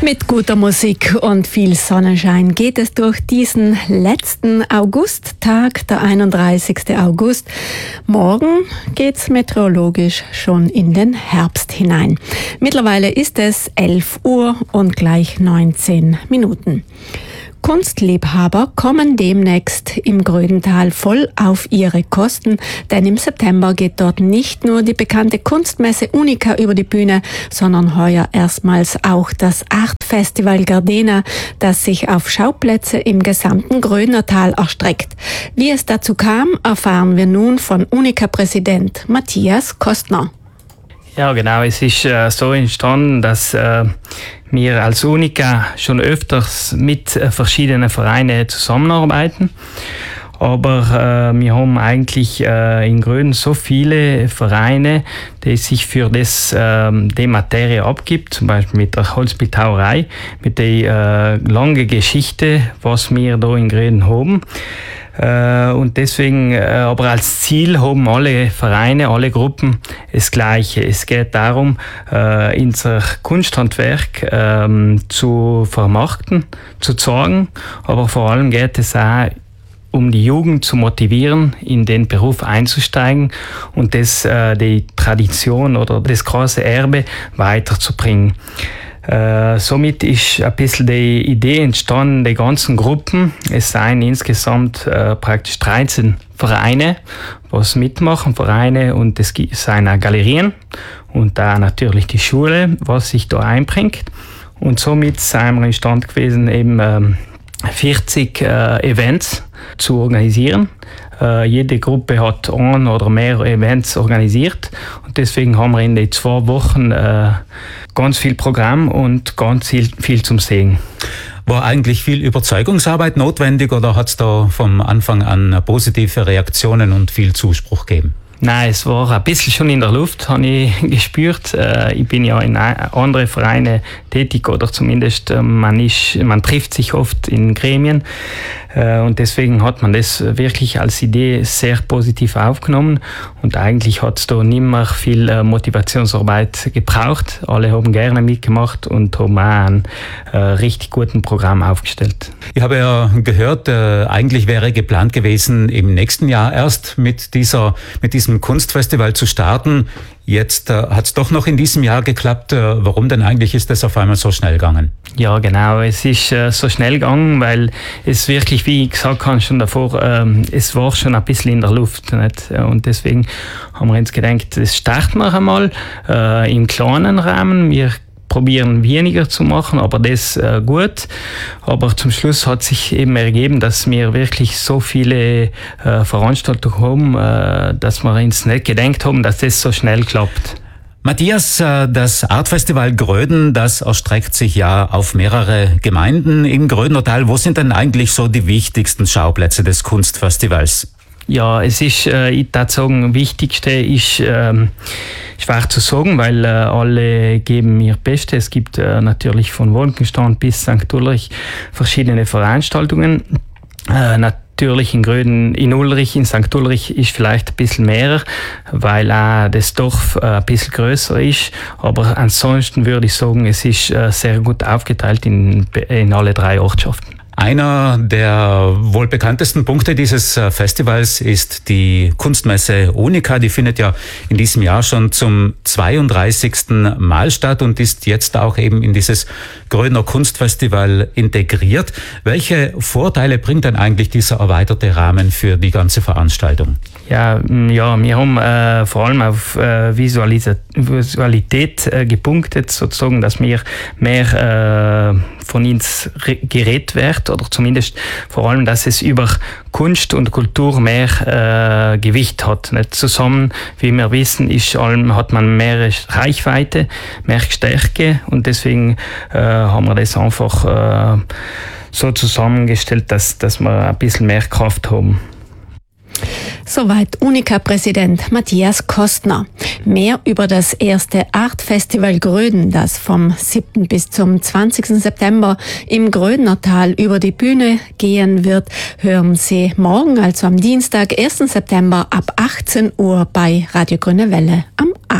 Mit guter Musik und viel Sonnenschein geht es durch diesen letzten Augusttag, der 31. August. Morgen geht's meteorologisch schon in den Herbst hinein. Mittlerweile ist es 11 Uhr und gleich 19 Minuten. Kunstliebhaber kommen demnächst im Grödental voll auf ihre Kosten, denn im September geht dort nicht nur die bekannte Kunstmesse Unica über die Bühne, sondern heuer erstmals auch das Artfestival Gardena, das sich auf Schauplätze im gesamten Grödnertal erstreckt. Wie es dazu kam, erfahren wir nun von Unica-Präsident Matthias Kostner. Ja, genau. Es ist so entstanden, dass wir als Unica schon öfters mit verschiedenen Vereinen zusammenarbeiten. Aber wir haben eigentlich in Gröden so viele Vereine, die sich für die Materie abgibt, zum Beispiel mit der Holzbildhauerei, mit der langen Geschichte, was wir da in Gröden haben. Und deswegen, aber als Ziel haben alle Vereine, alle Gruppen das Gleiche. Es geht darum, unser Kunsthandwerk zu vermarkten, zu zeigen, aber vor allem geht es auch um die Jugend zu motivieren, in den Beruf einzusteigen und die Tradition oder das große Erbe weiterzubringen. Somit ist ein bisschen die Idee entstanden, die ganzen Gruppen. Es seien insgesamt praktisch 13 Vereine, was mitmachen, Vereine, und es seien auch Galerien und da natürlich die Schule, was sich da einbringt. Und somit sind wir imstande gewesen, eben 40 Events zu organisieren. Jede Gruppe hat ein oder mehr Events organisiert und deswegen haben wir in den 2 Wochen ganz viel Programm und ganz viel zum Sehen. War eigentlich viel Überzeugungsarbeit notwendig oder hat es da vom Anfang an positive Reaktionen und viel Zuspruch gegeben? Nein, es war ein bisschen schon in der Luft, habe ich gespürt. Ich bin ja in anderen Vereinen tätig oder zumindest man trifft sich oft in Gremien. Und deswegen hat man das wirklich als Idee sehr positiv aufgenommen. Und eigentlich hat es da nicht mehr viel Motivationsarbeit gebraucht. Alle haben gerne mitgemacht und haben auch ein richtig guten Programm aufgestellt. Ich habe ja gehört, eigentlich wäre geplant gewesen, im nächsten Jahr erst mit diesem Kunstfestival zu starten. Jetzt hat es doch noch in diesem Jahr geklappt. Warum denn eigentlich ist das auf einmal so schnell gegangen? Ja, genau. Es ist so schnell gegangen, weil es wirklich, wie ich gesagt habe schon davor, es war schon ein bisschen in der Luft. Nicht? Und deswegen haben wir uns gedacht, das starten wir einmal im kleinen Rahmen. Wir probieren weniger zu machen, aber das gut. Aber zum Schluss hat sich eben ergeben, dass wir wirklich so viele Veranstaltungen haben, dass wir uns nicht gedacht haben, dass das so schnell klappt. Matthias, das Artfestival Gröden, das erstreckt sich ja auf mehrere Gemeinden im Grödnertal. Wo sind denn eigentlich so die wichtigsten Schauplätze des Kunstfestivals? Ja, es ist, ich würde sagen, das Wichtigste ist schwer zu sagen, weil alle geben ihr Bestes. Es gibt natürlich von Wolkenstand bis St. Ulrich verschiedene Veranstaltungen. Natürlich in Gröden, in Ulrich, in St. Ulrich ist vielleicht ein bisschen mehr, weil auch das Dorf ein bisschen größer ist. Aber ansonsten würde ich sagen, es ist sehr gut aufgeteilt in alle 3 Ortschaften. Einer der wohl bekanntesten Punkte dieses Festivals ist die Kunstmesse Unica. Die findet ja in diesem Jahr schon zum 32. Mal statt und ist jetzt auch eben in dieses Grödner Kunstfestival integriert. Welche Vorteile bringt denn eigentlich dieser erweiterte Rahmen für die ganze Veranstaltung? Ja, wir haben vor allem auf Visualität gepunktet, sozusagen, dass wir mehr von uns geredet wird oder zumindest vor allem, dass es über Kunst und Kultur mehr Gewicht hat. Nicht zusammen, wie wir wissen, hat man mehr Reichweite, mehr Stärke und deswegen haben wir das einfach so zusammengestellt, dass wir ein bisschen mehr Kraft haben. Soweit Unica-Präsident Matthias Kostner. Mehr über das erste Artfestival Gröden, das vom 7. bis zum 20. September im Grödnertal über die Bühne gehen wird, hören Sie morgen, also am Dienstag, 1. September ab 18 Uhr bei Radio Grüne Welle am